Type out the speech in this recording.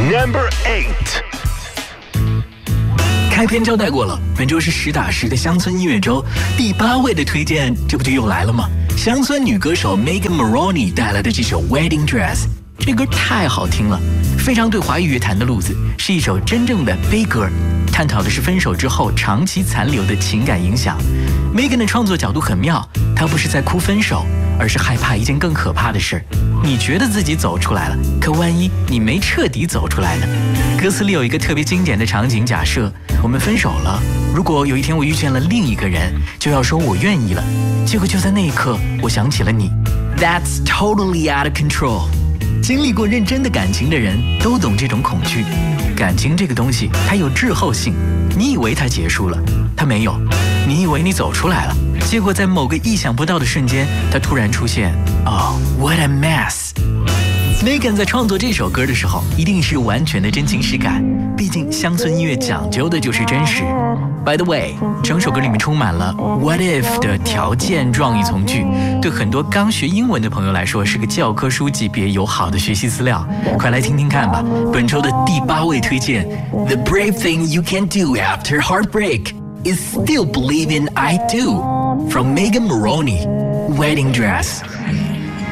Number 8。 开篇交代过了，本周是实打实的乡村音乐周，第8位的推荐，这不就又来了吗？乡村女歌手 Megan Moroney 带来的这首 Wedding Dress， 这歌太好听了，非常对华语乐坛的路子，是一首真正的悲歌，探讨的是分手之后长期残留的情感影响。Megan 的创作角度很妙，她不是在哭分手，而是害怕一件更可怕的事。你觉得自己走出来了，可万一你没彻底走出来呢？歌词里有一个特别经典的场景假设，我们分手了，如果有一天我遇见了另一个人，就要说我愿意了，结果就在那一刻我想起了你。 That's totally out of control。 经历过认真的感情的人都懂这种恐惧。感情这个东西它有滞后性，你以为它结束了，它没有，你以为你走出来了，结果在某个意想不到的瞬间它突然出现。What a mess。 Megan 在创作这首歌的时候一定是完全的真情实感，毕竟乡村音乐讲究的就是真实。 By the way， 整首歌里面充满了 What if 的条件状语从句，对很多刚学英文的朋友来说是个教科书级别友好的学习资料，快来听听看吧。本周的第8位推荐 The brave thing you can do after heartbreak is still believe in I do from Megan Moroney, Wedding Dress。